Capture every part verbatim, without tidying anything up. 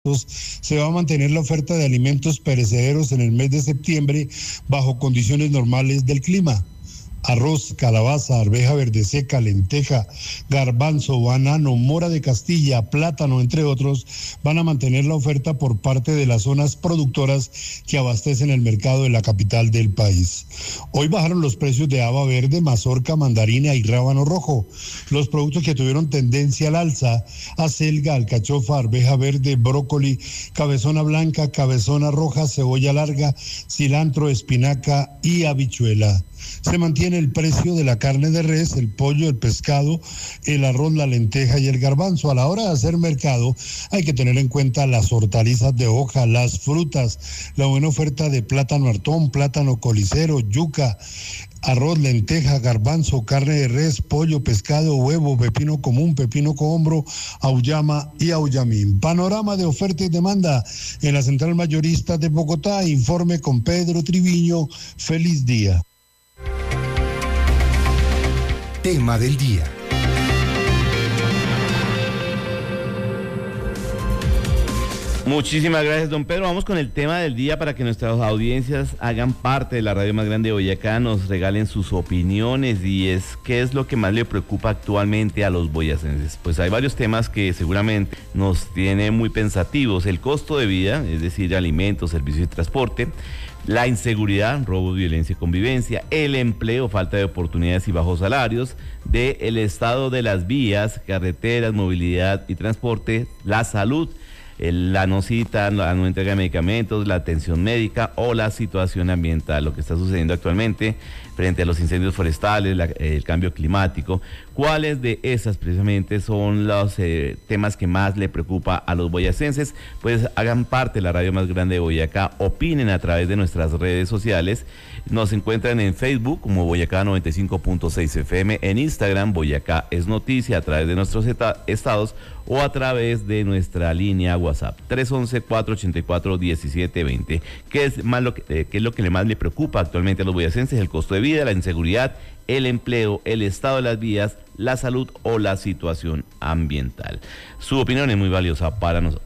se va a mantener la oferta de alimentos perecederos en el mes de septiembre bajo condiciones normales del clima. Arroz, calabaza, arveja verde seca, lenteja, garbanzo, banano, mora de Castilla, plátano, entre otros, van a mantener la oferta por parte de las zonas productoras que abastecen el mercado de la capital del país. Hoy bajaron los precios de haba verde, mazorca, mandarina y rábano rojo. Los productos que tuvieron tendencia al alza: acelga, alcachofa, arveja verde, brócoli, cabezona blanca, cabezona roja, cebolla larga, cilantro, espinaca y habichuela. Se mantiene el precio de la carne de res, el pollo, el pescado, el arroz, la lenteja y el garbanzo. A la hora de hacer mercado hay que tener en cuenta las hortalizas de hoja, las frutas, la buena oferta de plátano hartón, plátano colicero, yuca, arroz, lenteja, garbanzo, carne de res, pollo, pescado, huevo, pepino común, pepino cohombro, auyama y auyamín. Panorama de oferta y demanda en la Central Mayorista de Bogotá. Informe con Pedro Triviño. Feliz día. Tema del día. Muchísimas gracias, don Pedro. Vamos con el tema del día para que nuestras audiencias hagan parte de la radio más grande de Boyacá, nos regalen sus opiniones, y es ¿qué es lo que más le preocupa actualmente a los boyacenses? Pues hay varios temas que seguramente nos tienen muy pensativos: el costo de vida, es decir, alimentos, servicios y transporte; la inseguridad, robo, violencia y convivencia; el empleo, falta de oportunidades y bajos salarios; de el estado de las vías, carreteras, movilidad y transporte; la salud, la no cita, la no entrega de medicamentos, la atención médica o la situación ambiental, lo que está sucediendo actualmente frente a los incendios forestales, la, el cambio climático. ¿Cuáles de esas precisamente son los eh, temas que más le preocupa a los boyacenses? Pues hagan parte de la radio más grande de Boyacá, opinen a través de nuestras redes sociales. Nos encuentran en Facebook como Boyacá noventa y cinco punto seis F M, en Instagram Boyacá es Noticia, a través de nuestros estados o a través de nuestra línea WhatsApp tres once, cuatrocientos ochenta y cuatro, diecisiete veinte. ¿Qué es más lo que, eh, qué es lo que más le preocupa actualmente a los boyacenses? El costo de vida, la inseguridad, el empleo, el estado de las vías, la salud o la situación ambiental. Su opinión es muy valiosa para nosotros.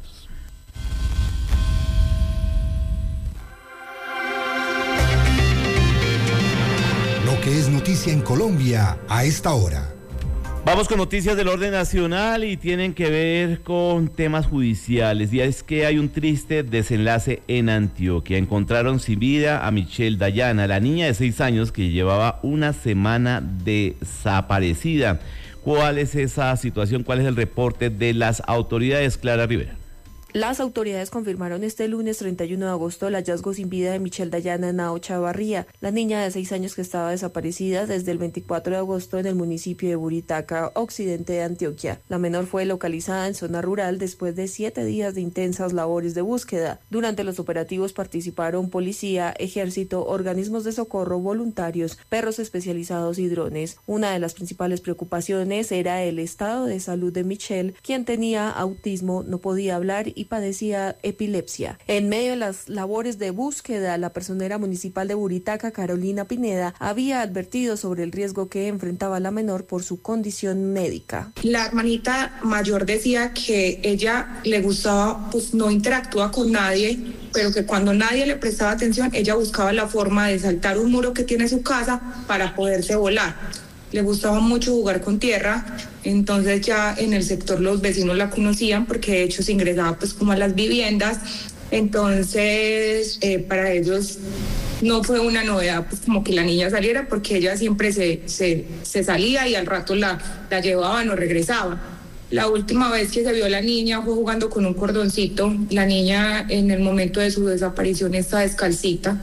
Lo que es noticia en Colombia a esta hora. Vamos con noticias del orden nacional y tienen que ver con temas judiciales. Y es que hay un triste desenlace en Antioquia. Encontraron sin vida a Michelle Dayana, la niña de seis años que llevaba una semana desaparecida. ¿Cuál es esa situación? ¿Cuál es el reporte de las autoridades? Clara Rivera. Las autoridades confirmaron este lunes treinta y uno de agosto el hallazgo sin vida de Michelle Dayana Henao Chavarría, la niña de seis años que estaba desaparecida desde el veinticuatro de agosto en el municipio de Buritaca, occidente de Antioquia. La menor fue localizada en zona rural después de siete días de intensas labores de búsqueda. Durante los operativos participaron policía, ejército, organismos de socorro, voluntarios, perros especializados y drones. Una de las principales preocupaciones era el estado de salud de Michelle, quien tenía autismo, no podía hablar y padecía epilepsia. En medio de las labores de búsqueda, la personera municipal de Buritaca, Carolina Pineda, había advertido sobre el riesgo que enfrentaba la menor por su condición médica. La hermanita mayor decía que ella le gustaba, pues no interactúa con nadie, pero que cuando nadie le prestaba atención, ella buscaba la forma de saltar un muro que tiene su casa para poderse volar. Le gustaba mucho jugar con tierra, entonces ya en el sector los vecinos la conocían porque de hecho se ingresaba pues como a las viviendas, entonces eh, para ellos no fue una novedad pues como que la niña saliera, porque ella siempre se, se, se salía y al rato la, la llevaban o regresaba. La última vez que se vio la niña fue jugando con un cordoncito. La niña en el momento de su desaparición está descalcita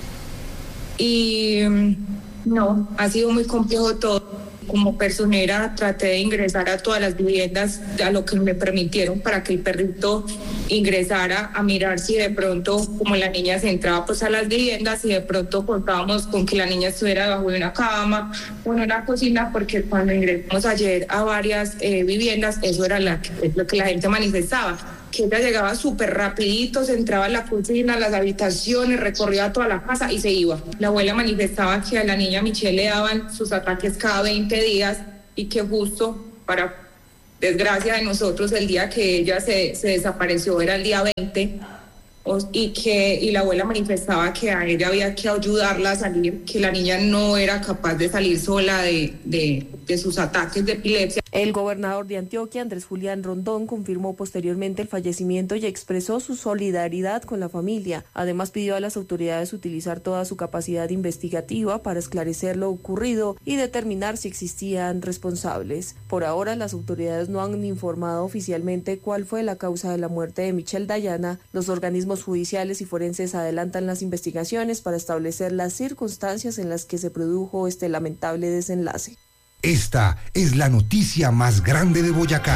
y no, ha sido muy complejo todo. Como personera traté de ingresar a todas las viviendas a lo que me permitieron para que el perrito ingresara a mirar si de pronto, como la niña se entraba pues a las viviendas, y de pronto contábamos con que la niña estuviera debajo de una cama o en una cocina, porque cuando ingresamos ayer a varias eh, viviendas, eso era la, lo que la gente manifestaba, que ella llegaba súper rapidito, se entraba a la cocina, a las habitaciones, recorría toda la casa y se iba. La abuela manifestaba que a la niña Michelle le daban sus ataques cada veinte días y que justo para desgracia de nosotros, el día que ella se, se desapareció era el día veinte, y que y la abuela manifestaba que a ella había que ayudarla a salir, que la niña no era capaz de salir sola de, de, de sus ataques de epilepsia. El gobernador de Antioquia, Andrés Julián Rondón, confirmó posteriormente el fallecimiento y expresó su solidaridad con la familia. Además, pidió a las autoridades utilizar toda su capacidad investigativa para esclarecer lo ocurrido y determinar si existían responsables. Por ahora, las autoridades no han informado oficialmente cuál fue la causa de la muerte de Michelle Dayana. Los organismos judiciales y forenses adelantan las investigaciones para establecer las circunstancias en las que se produjo este lamentable desenlace. Esta es la noticia más grande de Boyacá.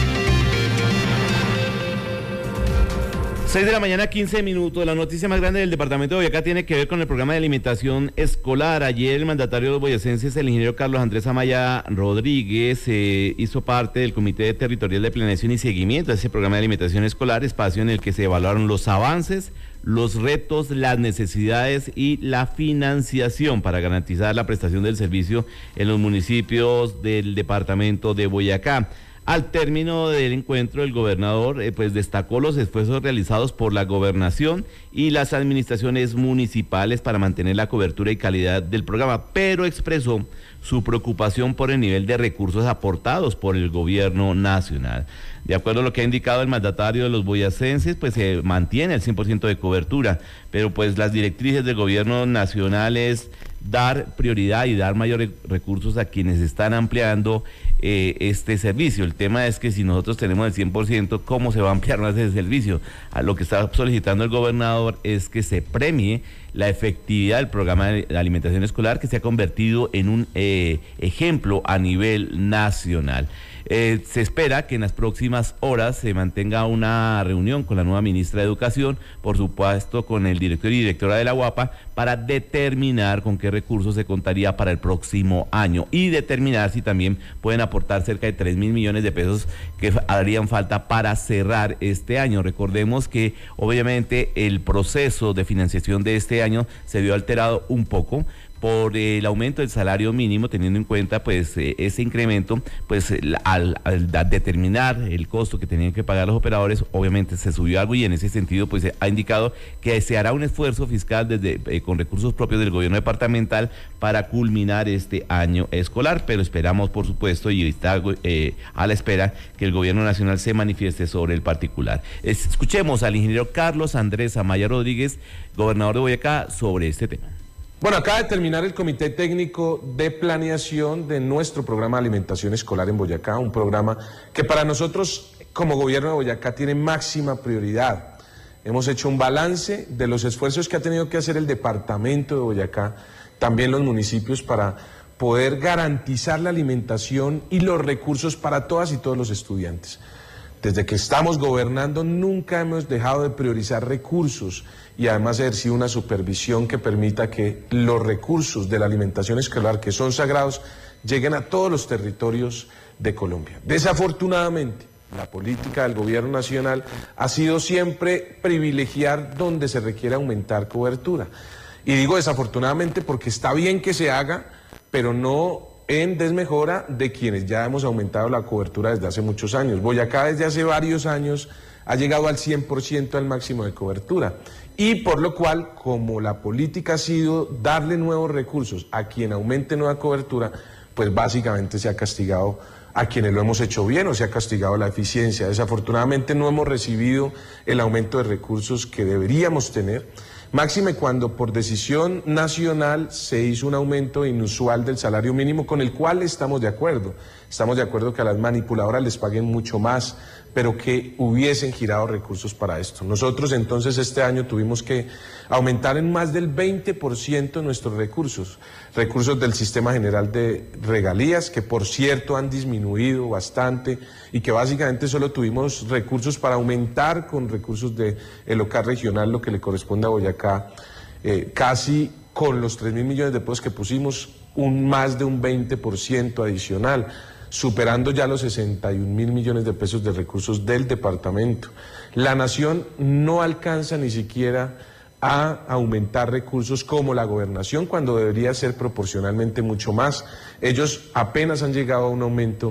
seis de la mañana, quince minutos. La noticia más grande del departamento de Boyacá tiene que ver con el programa de alimentación escolar. Ayer el mandatario de los boyacenses, el ingeniero Carlos Andrés Amaya Rodríguez, eh, hizo parte del Comité Territorial de Planeación y Seguimiento de ese programa de alimentación escolar, espacio en el que se evaluaron los avances, los retos, las necesidades y la financiación para garantizar la prestación del servicio en los municipios del departamento de Boyacá. Al término del encuentro, el gobernador eh, pues destacó los esfuerzos realizados por la gobernación y las administraciones municipales para mantener la cobertura y calidad del programa, pero expresó su preocupación por el nivel de recursos aportados por el gobierno nacional. De acuerdo a lo que ha indicado el mandatario de los boyacenses, pues se mantiene el cien por ciento de cobertura, pero pues las directrices del gobierno nacional es dar prioridad y dar mayores recursos a quienes están ampliando eh, este servicio. El tema es que si nosotros tenemos el cien por ciento, ¿cómo se va a ampliar más ese servicio? A lo que está solicitando el gobernador es que se premie la efectividad del programa de alimentación escolar, que se ha convertido en un eh, ejemplo a nivel nacional. Eh, se espera que en las próximas horas se mantenga una reunión con la nueva ministra de Educación, por supuesto con el director y directora de la UAPA, para determinar con qué recursos se contaría para el próximo año y determinar si también pueden aportar cerca de tres mil millones de pesos que harían falta para cerrar este año. Recordemos que obviamente el proceso de financiación de este año se vio alterado un poco por el aumento del salario mínimo, teniendo en cuenta pues eh, ese incremento, pues al, al, al determinar el costo que tenían que pagar los operadores, obviamente se subió algo, y en ese sentido pues ha indicado que se hará un esfuerzo fiscal desde eh, con recursos propios del gobierno departamental para culminar este año escolar, pero esperamos por supuesto y está eh, a la espera que el gobierno nacional se manifieste sobre el particular. Es, escuchemos al ingeniero Carlos Andrés Amaya Rodríguez, gobernador de Boyacá, sobre este tema. Bueno, acaba de terminar el Comité Técnico de Planeación de nuestro programa de alimentación escolar en Boyacá, un programa que para nosotros como gobierno de Boyacá tiene máxima prioridad. Hemos hecho un balance de los esfuerzos que ha tenido que hacer el departamento de Boyacá, también los municipios, para poder garantizar la alimentación y los recursos para todas y todos los estudiantes. Desde que estamos gobernando nunca hemos dejado de priorizar recursos y además ejercido una supervisión que permita que los recursos de la alimentación escolar, que son sagrados, lleguen a todos los territorios de Colombia. Desafortunadamente, la política del gobierno nacional ha sido siempre privilegiar donde se requiere aumentar cobertura. Y digo desafortunadamente porque está bien que se haga, pero no en desmejora de quienes ya hemos aumentado la cobertura desde hace muchos años. Boyacá desde hace varios años ha llegado al cien por ciento al máximo de cobertura, y por lo cual, como la política ha sido darle nuevos recursos a quien aumente nueva cobertura, pues básicamente se ha castigado a quienes lo hemos hecho bien, o se ha castigado la eficiencia. Desafortunadamente no hemos recibido el aumento de recursos que deberíamos tener, máxime cuando por decisión nacional se hizo un aumento inusual del salario mínimo, con el cual estamos de acuerdo. Estamos de acuerdo que a las manipuladoras les paguen mucho más, pero que hubiesen girado recursos para esto. Nosotros entonces este año tuvimos que aumentar en más del veinte por ciento nuestros recursos, recursos del Sistema General de Regalías, que por cierto han disminuido bastante y que básicamente solo tuvimos recursos para aumentar con recursos del local regional lo que le corresponde a Boyacá, eh, casi con los tres mil millones de pesos que pusimos, un más de un veinte por ciento adicional, superando ya los sesenta y un mil millones de pesos de recursos del departamento. La nación no alcanza ni siquiera a aumentar recursos como la gobernación, cuando debería ser proporcionalmente mucho más. Ellos apenas han llegado a un aumento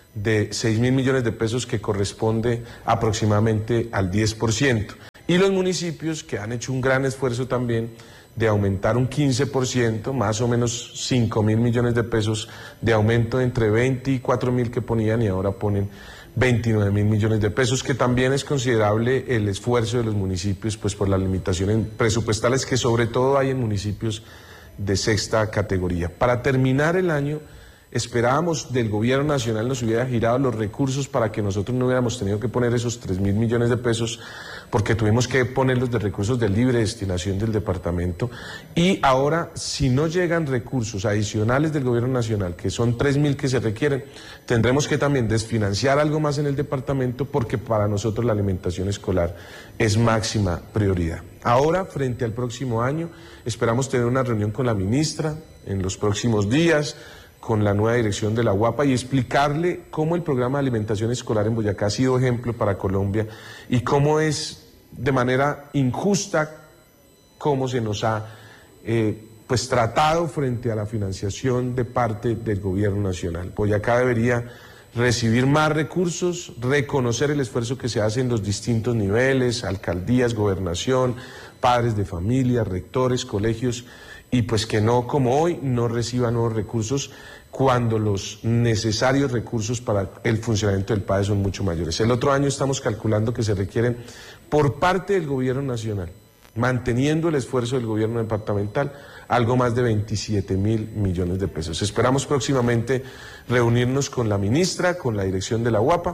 de seis mil millones de pesos, que corresponde aproximadamente al diez por ciento. Y los municipios, que han hecho un gran esfuerzo también de aumentar un quince por ciento, más o menos cinco mil millones de pesos de aumento entre veinticuatro mil que ponían y ahora ponen veintinueve mil millones de pesos, que también es considerable el esfuerzo de los municipios, pues por las limitaciones presupuestales que sobre todo hay en municipios de sexta categoría. Para terminar el año, esperábamos del gobierno nacional nos hubiera girado los recursos para que nosotros no hubiéramos tenido que poner esos tres mil millones de pesos, porque tuvimos que ponerlos de recursos de libre destinación del departamento. Y ahora, si no llegan recursos adicionales del gobierno nacional, que son tres mil que se requieren, tendremos que también desfinanciar algo más en el departamento, porque para nosotros la alimentación escolar es máxima prioridad. Ahora, frente al próximo año, esperamos tener una reunión con la ministra en los próximos días, con la nueva dirección de la UAPA, y explicarle cómo el programa de alimentación escolar en Boyacá ha sido ejemplo para Colombia y cómo es de manera injusta cómo se nos ha eh, pues tratado frente a la financiación de parte del gobierno nacional. Boyacá debería recibir más recursos, reconocer el esfuerzo que se hace en los distintos niveles, alcaldías, gobernación, padres de familia, rectores, colegios, y pues que no, como hoy, no reciba nuevos recursos cuando los necesarios recursos para el funcionamiento del P A E son mucho mayores. El otro año estamos calculando que se requieren por parte del gobierno nacional, manteniendo el esfuerzo del gobierno departamental, algo más de veintisiete mil millones de pesos. Esperamos próximamente reunirnos con la ministra, con la dirección de la UAPA,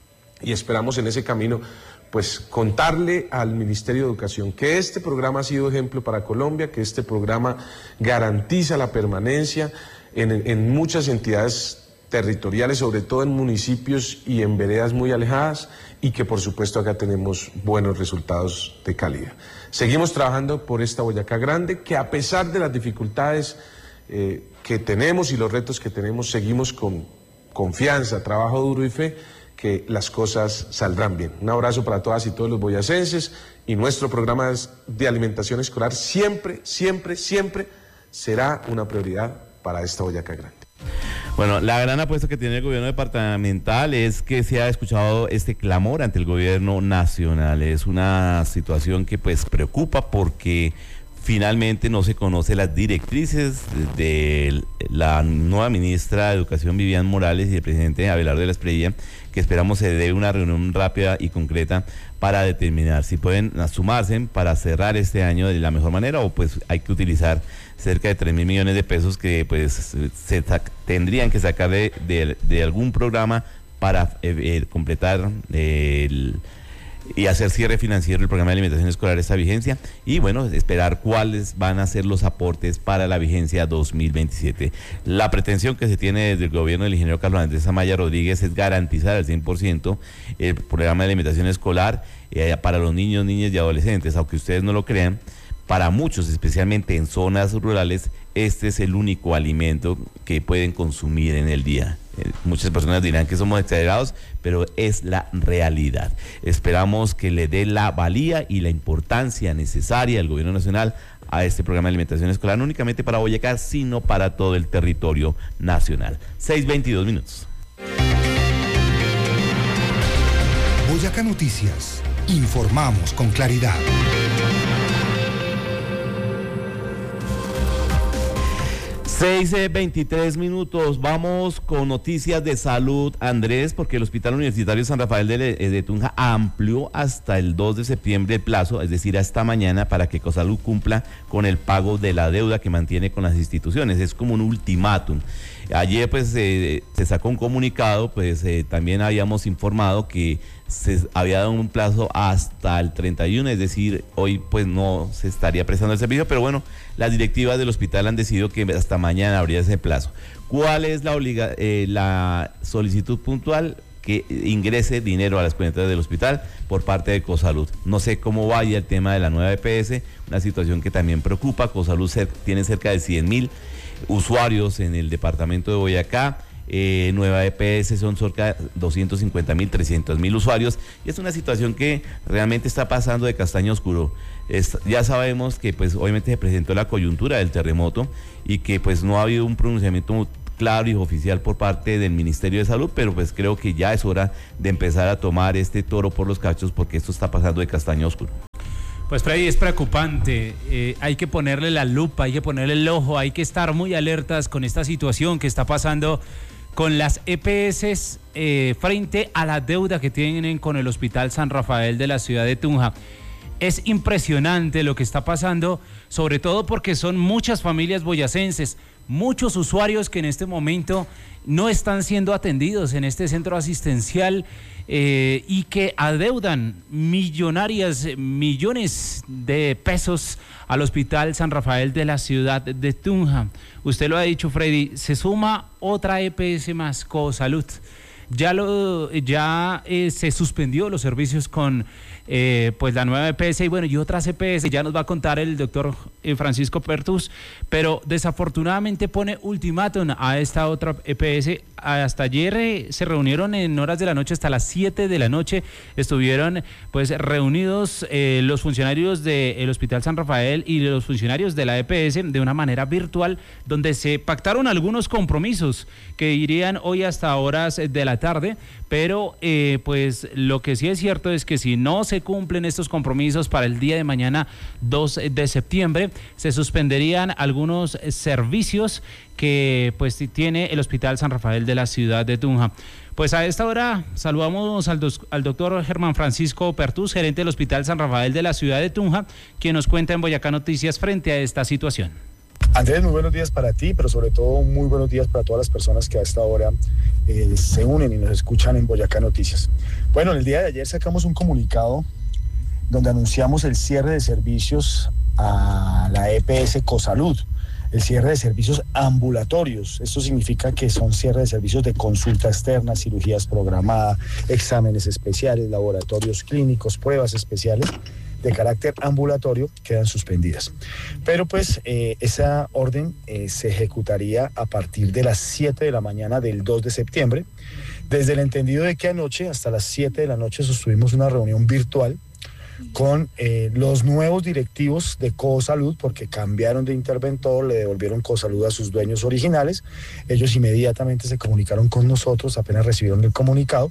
y esperamos en ese camino pues contarle al Ministerio de Educación que este programa ha sido ejemplo para Colombia, que este programa garantiza la permanencia en, en muchas entidades territoriales, sobre todo en municipios y en veredas muy alejadas, y que por supuesto acá tenemos buenos resultados de calidad. Seguimos trabajando por esta Boyacá grande, que a pesar de las dificultades eh, que tenemos y los retos que tenemos, seguimos con confianza, trabajo duro y fe, que las cosas saldrán bien. Un abrazo para todas y todos los boyacenses, y nuestro programa de alimentación escolar siempre, siempre, siempre será una prioridad para esta Boyacá grande. Bueno, la gran apuesta que tiene el gobierno departamental es que se ha escuchado este clamor ante el gobierno nacional. Es una situación que pues preocupa, porque finalmente no se conocen las directrices de la nueva ministra de Educación, Vivian Morales, y el presidente Abelardo de la Espriella, que esperamos se dé una reunión rápida y concreta para determinar si pueden sumarse para cerrar este año de la mejor manera, o pues hay que utilizar cerca de tres mil millones de pesos que pues se tendrían que sacar de, de, de algún programa para eh, eh, completar eh, el y hacer cierre financiero del programa de alimentación escolar esta vigencia, y bueno, esperar cuáles van a ser los aportes para la vigencia dos mil veintisiete. La pretensión que se tiene desde el gobierno del ingeniero Carlos Andrés Amaya Rodríguez es garantizar al cien por ciento el programa de alimentación escolar eh, para los niños, niñas y adolescentes. Aunque ustedes no lo crean, para muchos, especialmente en zonas rurales, este es el único alimento que pueden consumir en el día. Eh, muchas personas dirán que somos exagerados, pero es la realidad. Esperamos que le dé la valía y la importancia necesaria al gobierno nacional a este programa de alimentación escolar, no únicamente para Boyacá, sino para todo el territorio nacional. seis veintidós minutos. Boyacá Noticias. Informamos con claridad. seis veintitrés minutos, vamos con noticias de salud, Andrés, porque el Hospital Universitario San Rafael de, de Tunja amplió hasta el dos de septiembre el plazo, es decir, hasta mañana, para que Cosalud cumpla con el pago de la deuda que mantiene con las instituciones. Es como un ultimátum. Ayer pues eh, se sacó un comunicado, pues eh, también habíamos informado que se había dado un plazo hasta el treinta y uno, es decir, hoy pues no se estaría prestando el servicio, pero bueno, las directivas del hospital han decidido que hasta mañana habría ese plazo. ¿Cuál es la obliga eh, la solicitud puntual? Que ingrese dinero a las cuentas del hospital por parte de Cosalud. No sé cómo vaya el tema de la nueva E P S, una situación que también preocupa. Cosalud tiene cerca de cien mil usuarios en el departamento de Boyacá. Eh, nueva E P S son cerca de doscientos cincuenta mil, trescientos mil usuarios, y es una situación que realmente está pasando de castaño oscuro. Es, ya sabemos que pues obviamente se presentó la coyuntura del terremoto y que pues no ha habido un pronunciamiento claro y oficial por parte del Ministerio de Salud, pero pues creo que ya es hora de empezar a tomar este toro por los cachos, porque esto está pasando de castaño oscuro. Pues Freddy, es preocupante, eh, hay que ponerle la lupa, hay que ponerle el ojo, hay que estar muy alertas con esta situación que está pasando con las E P S eh, frente a la deuda que tienen con el Hospital San Rafael de la ciudad de Tunja. Es impresionante lo que está pasando, sobre todo porque son muchas familias boyacenses, muchos usuarios que en este momento no están siendo atendidos en este centro asistencial eh, y que adeudan millonarias, millones de pesos al Hospital San Rafael de la ciudad de Tunja. Usted lo ha dicho, Freddy, se suma otra E P S más, Cosalud. Ya lo ya eh, se suspendió los servicios con eh, pues la nueva E P S y bueno y otras E P S, ya nos va a contar el doctor eh, Francisco Pertus, pero desafortunadamente pone ultimátum a esta otra E P S. Hasta ayer eh, se reunieron en horas de la noche, hasta las siete de la noche estuvieron pues reunidos eh, los funcionarios del Hospital San Rafael y los funcionarios de la E P S de una manera virtual, donde se pactaron algunos compromisos que irían hoy hasta horas de la tarde, pero eh, pues lo que sí es cierto es que si no se cumplen estos compromisos para el día de mañana dos de septiembre, se suspenderían algunos servicios que pues tiene el Hospital San Rafael de la ciudad de Tunja. Pues a esta hora saludamos al, dos, al doctor Germán Francisco Pertus, gerente del Hospital San Rafael de la ciudad de Tunja, quien nos cuenta en Boyacá Noticias frente a esta situación. Andrés, muy buenos días para ti, pero sobre todo muy buenos días para todas las personas que a esta hora eh, se unen y nos escuchan en Boyacá Noticias. Bueno, el día de ayer sacamos un comunicado donde anunciamos el cierre de servicios a la E P S Cosalud, el cierre de servicios ambulatorios. Esto significa que son cierre de servicios de consulta externa, cirugías programadas, exámenes especiales, laboratorios clínicos, pruebas especiales de carácter ambulatorio quedan suspendidas. Pero pues eh, esa orden eh, se ejecutaría a partir de las siete de la mañana del dos de septiembre, desde el entendido de que anoche hasta las siete de la noche sostuvimos una reunión virtual con eh, los nuevos directivos de Cosalud, porque cambiaron de interventor, le devolvieron Cosalud a sus dueños originales. Ellos inmediatamente se comunicaron con nosotros, apenas recibieron el comunicado.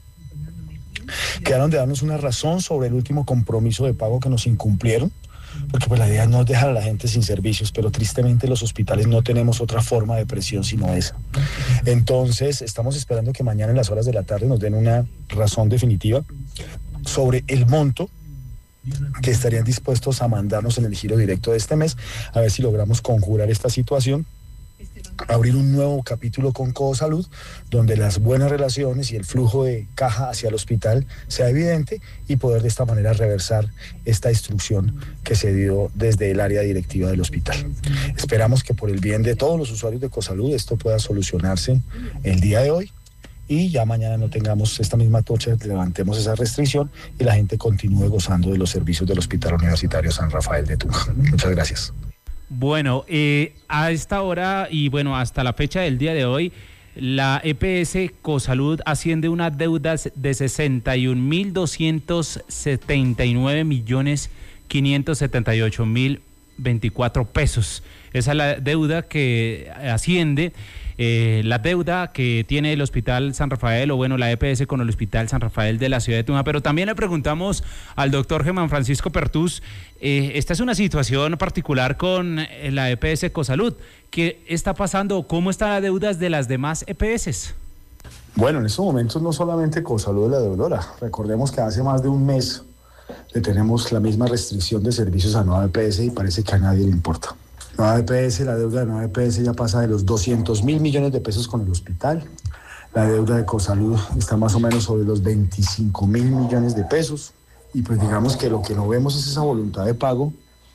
Quedaron de darnos una razón sobre el último compromiso de pago que nos incumplieron, porque pues la idea no es dejar a la gente sin servicios, pero tristemente los hospitales no tenemos otra forma de presión sino esa. Entonces estamos esperando que mañana en las horas de la tarde nos den una razón definitiva sobre el monto que estarían dispuestos a mandarnos en el giro directo de este mes, a ver si logramos conjurar esta situación, abrir un nuevo capítulo con Cosalud, donde las buenas relaciones y el flujo de caja hacia el hospital sea evidente y poder de esta manera reversar esta instrucción que se dio desde el área directiva del hospital. Esperamos que por el bien de todos los usuarios de Cosalud esto pueda solucionarse el día de hoy y ya mañana no tengamos esta misma tocha, levantemos esa restricción y la gente continúe gozando de los servicios del Hospital Universitario San Rafael de Tunja. Muchas gracias. Bueno, eh, a esta hora y bueno, hasta la fecha del día de hoy, la E P S Cosalud asciende a una deuda de sesenta y un mil doscientos setenta y nueve millones quinientos setenta y ocho mil veinticuatro pesos. Esa es la deuda que asciende, eh, la deuda que tiene el Hospital San Rafael, o bueno, la E P S con el Hospital San Rafael de la ciudad de Tunja. Pero también le preguntamos al doctor Germán Francisco Pertus, eh, esta es una situación particular con la E P S Cosalud. ¿Qué está pasando? ¿Cómo están las deudas de las demás E P S? Bueno, en estos momentos no solamente Cosalud es la deudora. Recordemos que hace más de un mes le tenemos la misma restricción de servicios a Nueva E P S y parece que a nadie le importa. Nueva E P S, la deuda de Nueva E P S ya pasa de los doscientos mil millones de pesos con el hospital. La deuda de Cosalud está más o menos sobre los veinticinco mil millones de pesos. Y pues digamos que lo que no vemos es esa voluntad de pago,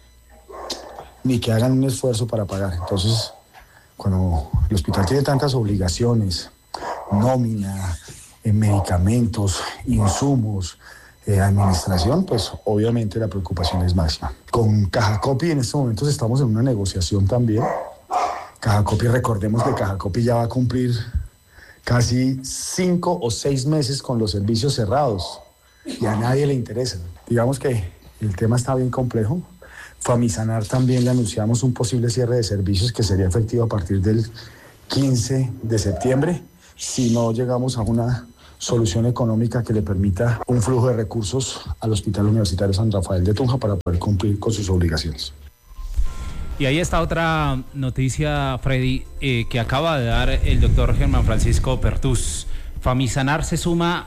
ni que hagan un esfuerzo para pagar. Entonces, cuando el hospital tiene tantas obligaciones, nómina, eh, medicamentos, insumos, Eh, administración, pues obviamente la preocupación es máxima. Con Cajacopi en estos momentos estamos en una negociación también. Cajacopi, recordemos que Cajacopi ya va a cumplir casi cinco o seis meses con los servicios cerrados y a nadie le interesa. Digamos que el tema está bien complejo. Famisanar también le anunciamos un posible cierre de servicios que sería efectivo a partir del quince de septiembre si no llegamos a una solución económica que le permita un flujo de recursos al Hospital Universitario San Rafael de Tunja para poder cumplir con sus obligaciones. Y ahí está otra noticia, Freddy, eh, que acaba de dar el doctor Germán Francisco Pertús. Famisanar se suma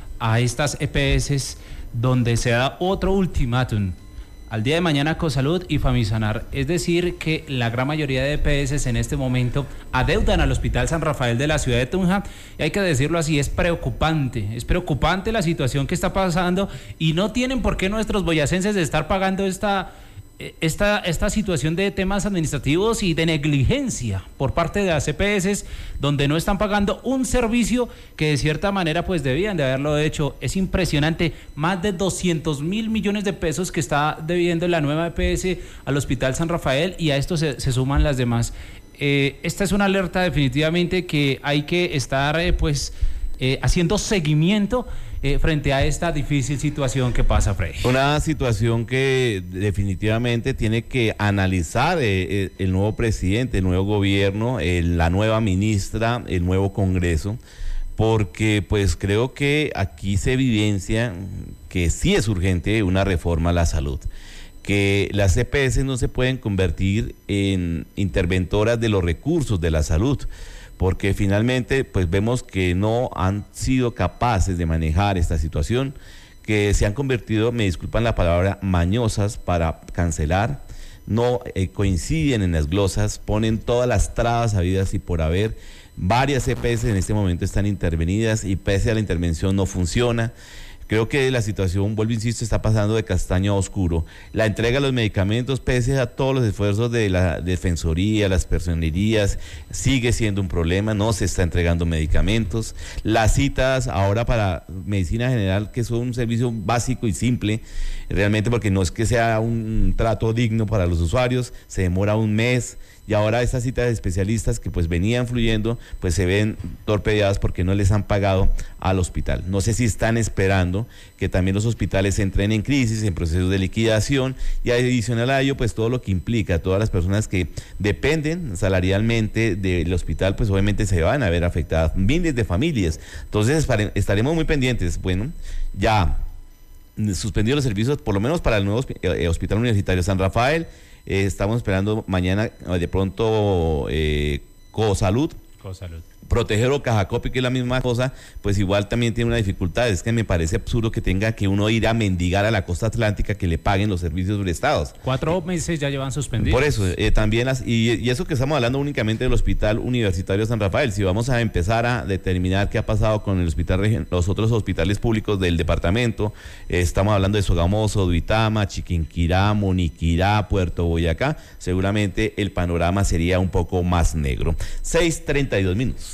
a estas E P S donde se da otro ultimátum. Al día de mañana Cosalud y Famisanar, es decir que la gran mayoría de E P S en este momento adeudan al Hospital San Rafael de la ciudad de Tunja, y hay que decirlo así, es preocupante, es preocupante la situación que está pasando y no tienen por qué nuestros boyacenses estar pagando esta, esta, esta situación de temas administrativos y de negligencia por parte de las E P S, donde no están pagando un servicio que de cierta manera pues debían de haberlo hecho. Es impresionante, más de doscientos mil millones de pesos que está debiendo la nueva E P S al Hospital San Rafael, y a esto se, se suman las demás. Eh, esta es una alerta definitivamente que hay que estar eh, pues eh, haciendo seguimiento Eh, frente a esta difícil situación que pasa, Freddy. Una situación que definitivamente tiene que analizar eh, el nuevo presidente, el nuevo gobierno, eh, la nueva ministra, el nuevo Congreso, porque pues creo que aquí se evidencia que sí es urgente una reforma a la salud, que las E P S no se pueden convertir en interventoras de los recursos de la salud, porque finalmente pues vemos que no han sido capaces de manejar esta situación, que se han convertido, me disculpan la palabra, mañosas para cancelar, no eh, coinciden en las glosas, ponen todas las trabas habidas y por haber. Varias E P S en este momento están intervenidas y pese a la intervención no funciona. Creo que la situación, vuelvo, insisto, está pasando de castaño a oscuro. La entrega de los medicamentos, pese a todos los esfuerzos de la Defensoría, las personerías, sigue siendo un problema, no se está entregando medicamentos. Las citas ahora para medicina general, que son un servicio básico y simple, realmente porque no es que sea un trato digno para los usuarios, se demora un mes. Y ahora estas citas de especialistas que pues venían fluyendo, pues se ven torpedeadas porque no les han pagado al hospital. No sé si están esperando que también los hospitales entren en crisis, en procesos de liquidación, y adicional a ello, pues todo lo que implica, todas las personas que dependen salarialmente del hospital, pues obviamente se van a ver afectadas, miles de familias. Entonces estaremos muy pendientes. Bueno, ya suspendido los servicios, por lo menos para el nuevo Hospital Universitario San Rafael. Eh, estamos esperando mañana de pronto eh, Cosalud. Cosalud. Proteger o Cajacopi, que es la misma cosa, pues igual también tiene una dificultad. Es que me parece absurdo que tenga que uno ir a mendigar a la costa atlántica que le paguen los servicios prestados. Cuatro meses ya llevan suspendidos. Por eso, eh, también las, y, y eso que estamos hablando únicamente del Hospital Universitario San Rafael. Si vamos a empezar a determinar qué ha pasado con el hospital, los otros hospitales públicos del departamento, eh, estamos hablando de Sogamoso, Duitama, Chiquinquirá, Moniquirá, Puerto Boyacá, seguramente el panorama sería un poco más negro. seis treinta y dos minutos.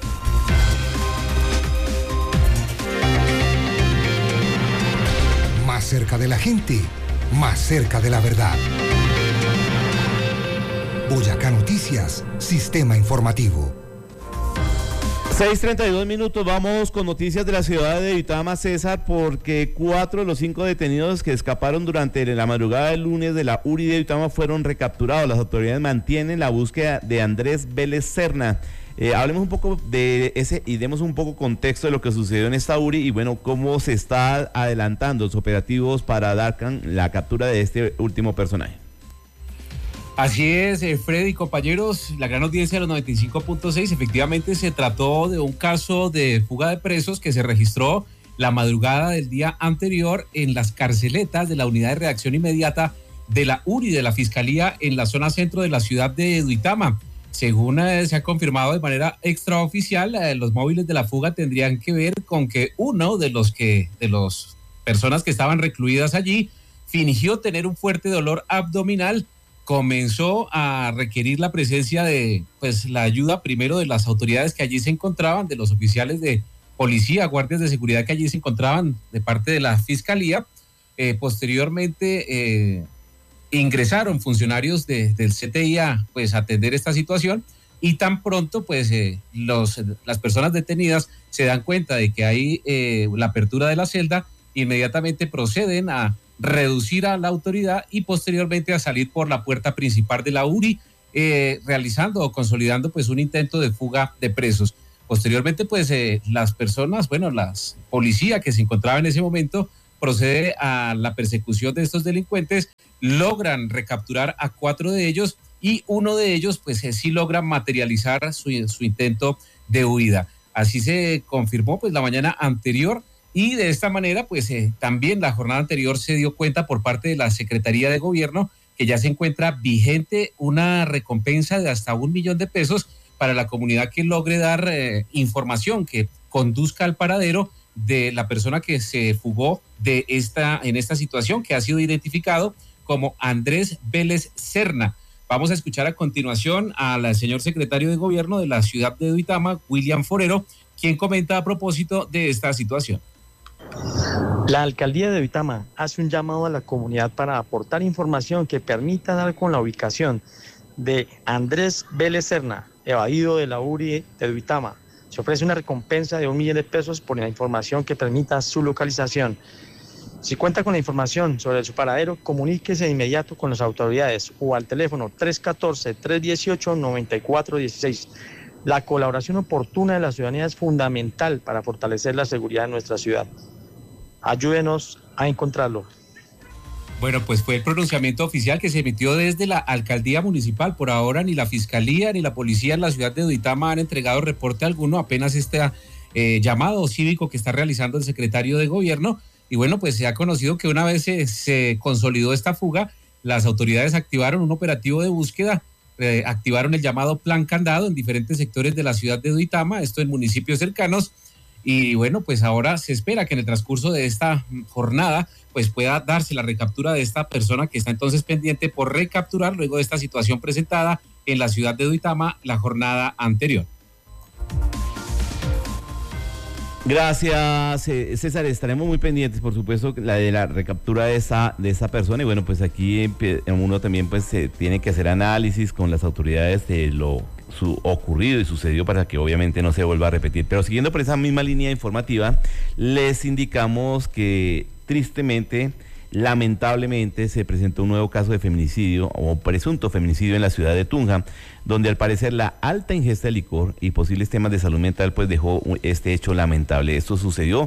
Más cerca de la gente, más cerca de la verdad. Boyacá Noticias, Sistema Informativo. seis treinta y dos minutos, vamos con noticias de la ciudad de Duitama, César, porque cuatro de los cinco detenidos que escaparon durante la madrugada del lunes de la U R I de Duitama fueron recapturados. Las autoridades mantienen la búsqueda de Andrés Vélez Serna. Eh, hablemos un poco de ese y demos un poco contexto de lo que sucedió en esta U R I y bueno, cómo se está adelantando los operativos para dar la captura de este último personaje. Así es, eh, Freddy, compañeros, la gran audiencia de los noventa y cinco punto seis, efectivamente se trató de un caso de fuga de presos que se registró la madrugada del día anterior en las carceletas de la Unidad de Reacción Inmediata de la U R I de la Fiscalía en la zona centro de la ciudad de Duitama. Según eh, se ha confirmado de manera extraoficial, eh, los móviles de la fuga tendrían que ver con que uno de los que de las personas que estaban recluidas allí fingió tener un fuerte dolor abdominal, comenzó a requerir la presencia de pues la ayuda primero de las autoridades que allí se encontraban, de los oficiales de policía, guardias de seguridad que allí se encontraban de parte de la Fiscalía. Eh, posteriormente eh, ingresaron funcionarios de, del C T I a pues atender esta situación y tan pronto pues eh, los, las personas detenidas se dan cuenta de que hay eh, la apertura de la celda, inmediatamente proceden a reducir a la autoridad y posteriormente a salir por la puerta principal de la U R I. eh, realizando o consolidando pues un intento de fuga de presos. Posteriormente pues eh, las personas, bueno, las policía que se encontraba en ese momento procede a la persecución de estos delincuentes, logran recapturar a cuatro de ellos y uno de ellos pues eh, sí logra materializar su, su intento de huida. Así se confirmó pues la mañana anterior y de esta manera pues eh, también la jornada anterior se dio cuenta por parte de la Secretaría de Gobierno que ya se encuentra vigente una recompensa de hasta un millón de pesos para la comunidad que logre dar eh, información que conduzca al paradero de la persona que se fugó de esta, en esta situación, que ha sido identificado como Andrés Vélez Serna. Vamos a escuchar a continuación al señor secretario de Gobierno de la ciudad de Duitama, William Forero, quien comenta a propósito de esta situación. La alcaldía de Duitama hace un llamado a la comunidad para aportar información que permita dar con la ubicación de Andrés Vélez Serna, evadido de la U R I de Duitama. Se ofrece una recompensa de un millón de pesos por la información que permita su localización. Si cuenta con la información sobre su paradero, comuníquese de inmediato con las autoridades o al teléfono tres uno cuatro, tres uno ocho, nueve cuatro uno seis. La colaboración oportuna de la ciudadanía es fundamental para fortalecer la seguridad de nuestra ciudad. Ayúdenos a encontrarlo. Bueno, pues fue el pronunciamiento oficial que se emitió desde la alcaldía municipal. Por ahora ni la fiscalía ni la policía en la ciudad de Duitama han entregado reporte alguno, apenas este eh, llamado cívico que está realizando el secretario de Gobierno. Y bueno, pues se ha conocido que una vez se, se consolidó esta fuga, las autoridades activaron un operativo de búsqueda, eh, activaron el llamado Plan Candado en diferentes sectores de la ciudad de Duitama, esto en municipios cercanos. Y bueno, pues ahora se espera que en el transcurso de esta jornada pues pueda darse la recaptura de esta persona que está entonces pendiente por recapturar luego de esta situación presentada en la ciudad de Duitama la jornada anterior. Gracias, César. Estaremos muy pendientes, por supuesto, la de la recaptura de esa de esa persona. Y bueno, pues aquí uno también pues se tiene que hacer análisis con las autoridades de lo su ocurrido y sucedió para que obviamente no se vuelva a repetir. Pero siguiendo por esa misma línea informativa, les indicamos que tristemente, lamentablemente, se presentó un nuevo caso de feminicidio o presunto feminicidio en la ciudad de Tunja, donde al parecer la alta ingesta de licor y posibles temas de salud mental pues dejó este hecho lamentable. Esto sucedió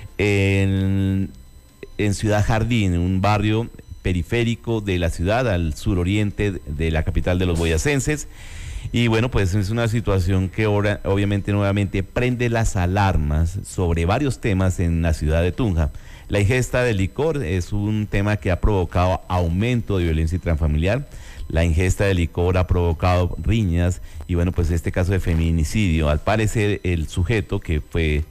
en, en Ciudad Jardín, en un barrio periférico de la ciudad, al suroriente de la capital de los boyacenses. Y bueno, pues es una situación que ahora obviamente nuevamente prende las alarmas sobre varios temas en la ciudad de Tunja. La ingesta de licor es un tema que ha provocado aumento de violencia intrafamiliar. La ingesta de licor ha provocado riñas y bueno, pues este caso de feminicidio, al parecer el sujeto que fue,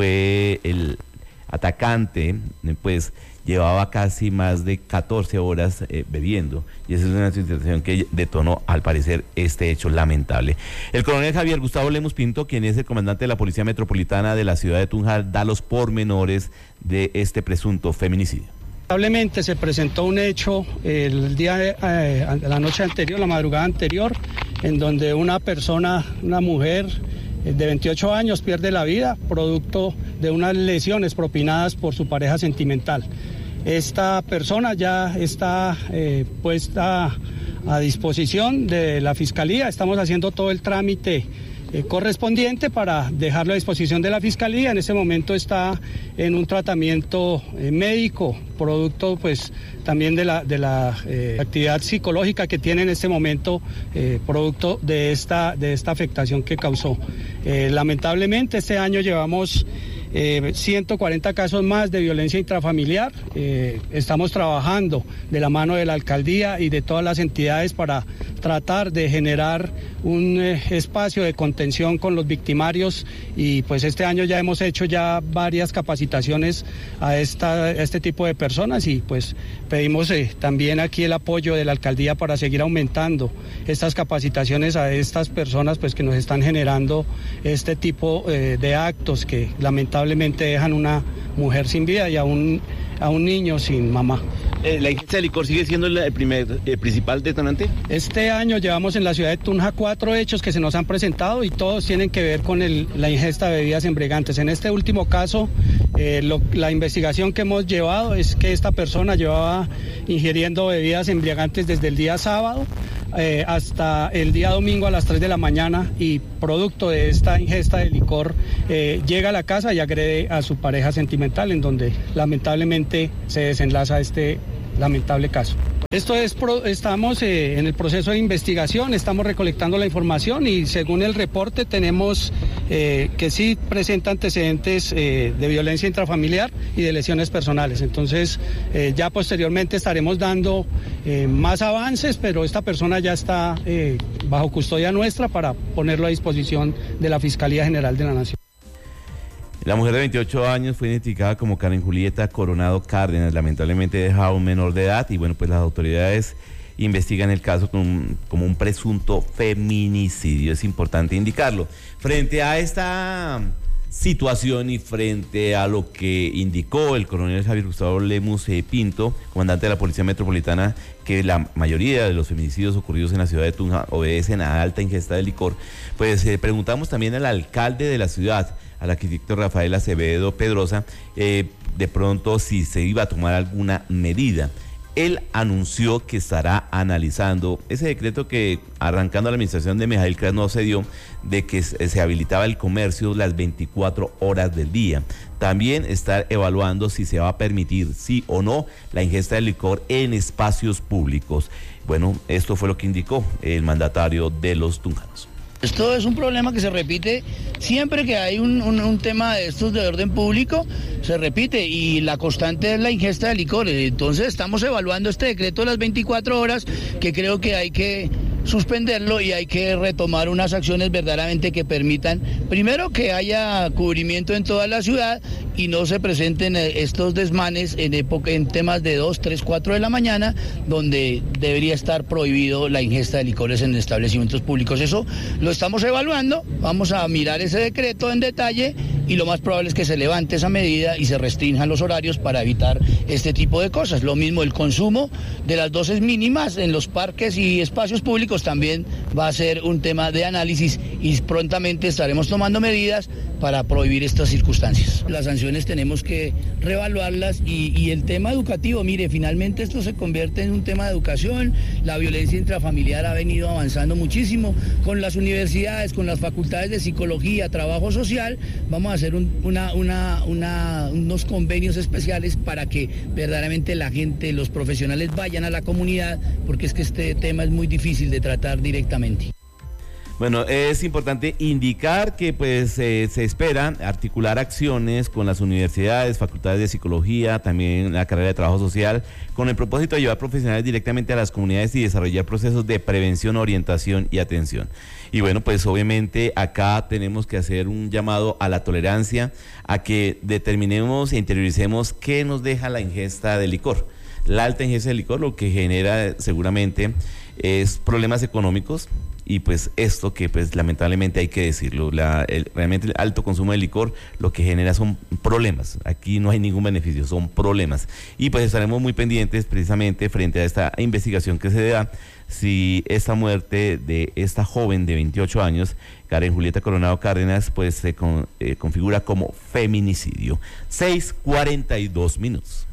fue el atacante, pues llevaba casi más de catorce horas eh, bebiendo y esa es una situación que detonó al parecer este hecho lamentable. El coronel Javier Gustavo Lemus Pinto, quien es el comandante de la Policía Metropolitana de la ciudad de Tunja, da los pormenores de este presunto feminicidio. Lamentablemente se presentó un hecho el día de, eh, la noche anterior, la madrugada anterior, en donde una persona, una mujer de veintiocho años pierde la vida producto de unas lesiones propinadas por su pareja sentimental. Esta persona ya está eh, puesta a disposición de la Fiscalía. Estamos haciendo todo el trámite eh, correspondiente para dejarlo a disposición de la Fiscalía. En este momento está en un tratamiento eh, médico, producto pues también de la, de la eh, actividad psicológica que tiene en este momento, eh, producto de esta, de esta afectación que causó. Eh, lamentablemente este año llevamos Eh, ciento cuarenta casos más de violencia intrafamiliar. Eh, estamos trabajando de la mano de la alcaldía y de todas las entidades para tratar de generar un eh, espacio de contención con los victimarios y pues este año ya hemos hecho ya varias capacitaciones a, esta, a este tipo de personas y pues pedimos eh, también aquí el apoyo de la alcaldía para seguir aumentando estas capacitaciones a estas personas pues que nos están generando este tipo eh, de actos que lamentablemente lamentablemente dejan una mujer sin vida y a un, a un niño sin mamá. Eh, ¿La ingesta de licor sigue siendo el, primer, el principal detonante? Este año llevamos en la ciudad de Tunja cuatro hechos que se nos han presentado y todos tienen que ver con el, la ingesta de bebidas embriagantes. En este último caso, eh, lo, la investigación que hemos llevado es que esta persona llevaba ingiriendo bebidas embriagantes desde el día sábado. eh, hasta el día domingo a las tres de la mañana y producto de esta ingesta de licor eh, llega a la casa y agrede a su pareja sentimental, en donde lamentablemente se desenlaza este lamentable caso. Esto es, pro, estamos eh, en el proceso de investigación, estamos recolectando la información y según el reporte tenemos eh, que sí presenta antecedentes eh, de violencia intrafamiliar y de lesiones personales. Entonces eh, ya posteriormente estaremos dando eh, más avances, pero esta persona ya está eh, bajo custodia nuestra para ponerlo a disposición de la Fiscalía General de la Nación. La mujer de veintiocho años fue identificada como Karen Julieta Coronado Cárdenas, lamentablemente dejaba un menor de edad y bueno, pues las autoridades investigan el caso como, como un presunto feminicidio, es importante indicarlo. Frente a esta situación y frente a lo que indicó el coronel Javier Gustavo Lemus eh, Pinto, comandante de la Policía Metropolitana, que la mayoría de los feminicidios ocurridos en la ciudad de Tunja obedecen a alta ingesta de licor, pues eh, preguntamos también al alcalde de la ciudad, al arquitecto Rafael Acevedo Pedrosa, eh, de pronto si se iba a tomar alguna medida. Él anunció que estará analizando ese decreto que arrancando la administración de Mijail Kras no se dio, de que se habilitaba el comercio las veinticuatro horas del día. También está evaluando si se va a permitir, sí o no, la ingesta de licor en espacios públicos. Bueno, esto fue lo que indicó el mandatario de los tunjanos. Esto es un problema que se repite siempre que hay un, un, un tema de estos de orden público, se repite y la constante es la ingesta de licor. Entonces estamos evaluando este decreto de las veinticuatro horas que creo que hay que suspenderlo y hay que retomar unas acciones verdaderamente que permitan, primero, que haya cubrimiento en toda la ciudad y no se presenten estos desmanes en época, en temas de dos, tres, cuatro de la mañana, donde debería estar prohibido la ingesta de licores en establecimientos públicos. Eso lo estamos evaluando, vamos a mirar ese decreto en detalle y lo más probable es que se levante esa medida y se restrinjan los horarios para evitar este tipo de cosas. Lo mismo el consumo de las dosis mínimas en los parques y espacios públicos también va a ser un tema de análisis y prontamente estaremos tomando medidas para prohibir estas circunstancias. Las sanciones tenemos que reevaluarlas y, y el tema educativo, mire, finalmente esto se convierte en un tema de educación, la violencia intrafamiliar ha venido avanzando muchísimo, con las universidades, con las facultades de psicología, trabajo social, vamos a hacer un, una, una, una, unos convenios especiales para que verdaderamente la gente, los profesionales vayan a la comunidad, porque es que este tema es muy difícil de tratar directamente. Bueno, es importante indicar que pues eh, se espera articular acciones con las universidades, facultades de psicología, también la carrera de trabajo social, con el propósito de llevar profesionales directamente a las comunidades y desarrollar procesos de prevención, orientación y atención. Y bueno, pues obviamente acá tenemos que hacer un llamado a la tolerancia, a que determinemos e interioricemos qué nos deja la ingesta de licor. La alta ingesta de licor lo que genera seguramente es problemas económicos, y pues esto que pues lamentablemente hay que decirlo, la, el, realmente el alto consumo de licor lo que genera son problemas, aquí no hay ningún beneficio, son problemas, y pues estaremos muy pendientes precisamente frente a esta investigación que se da, si esta muerte de esta joven de veintiocho años, Karen Julieta Coronado Cárdenas, pues se con, eh, configura como feminicidio. seis cuarenta y dos minutos.